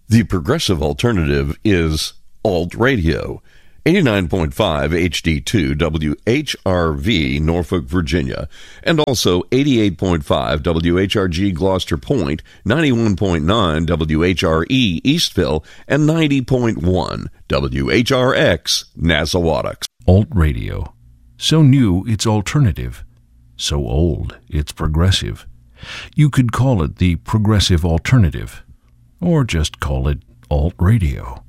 The progressive alternative is Alt Radio. 89.5 HD2 WHRV, Norfolk, Virginia, and also 88.5 WHRG, Gloucester Point, 91.9 WHRE, Eastville, and 90.1 WHRX, Nassawadox. Alt Radio. So new, it's alternative. So old, it's progressive. You could call it the progressive alternative, or just call it Alt Radio.